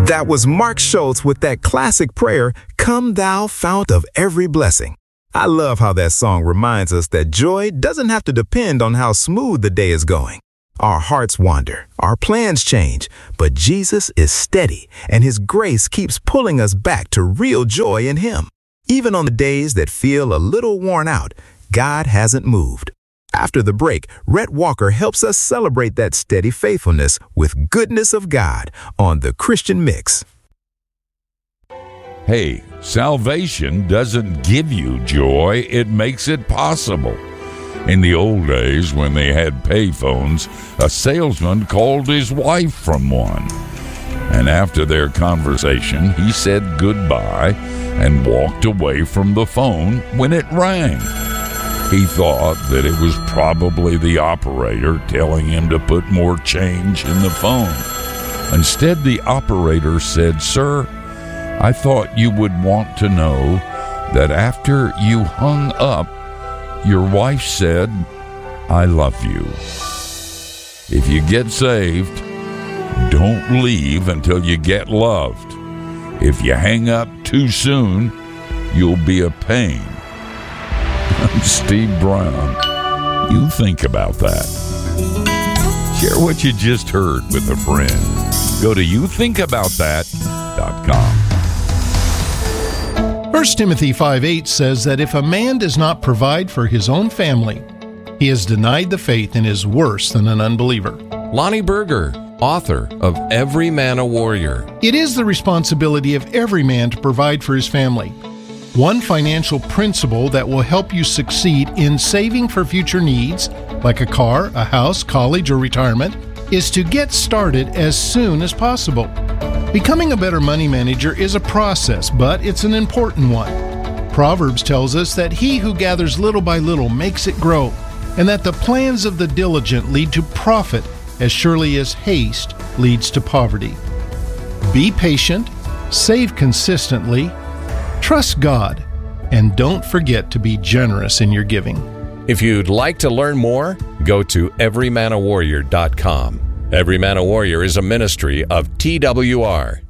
That was Mark Schultz with that classic prayer, "Come Thou Fount of Every Blessing." I love how that song reminds us that joy doesn't have to depend on how smooth the day is going. Our hearts wander, our plans change, but Jesus is steady, and His grace keeps pulling us back to real joy in Him. Even on the days that feel a little worn out, God hasn't moved. After the break, Rhett Walker helps us celebrate that steady faithfulness with Goodness of God on The Christian Mix. Hey, salvation doesn't give you joy, it makes it possible. In the old days, when they had payphones, a salesman called his wife from one. And after their conversation, he said goodbye and walked away from the phone when it rang. He thought that it was probably the operator telling him to put more change in the phone. Instead, the operator said, "Sir, I thought you would want to know that after you hung up, your wife said, 'I love you.'" If you get saved, don't leave until you get loved. If you hang up too soon, you'll be a pain. I'm Steve Brown. You think about that. Share what you just heard with a friend. Go to youthinkaboutthat.com. 1 Timothy 5:8 says that if a man does not provide for his own family, he has denied the faith and is worse than an unbeliever. Lonnie Berger, author of Every Man a Warrior. It is the responsibility of every man to provide for his family. One financial principle that will help you succeed in saving for future needs, like a car, a house, college, or retirement, is to get started as soon as possible. Becoming a better money manager is a process, but it's an important one. Proverbs tells us that he who gathers little by little makes it grow, and that the plans of the diligent lead to profit as surely as haste leads to poverty. Be patient, save consistently, trust God, and don't forget to be generous in your giving. If you'd like to learn more, go to everymanawarrior.com. Every Man a Warrior is a ministry of TWR.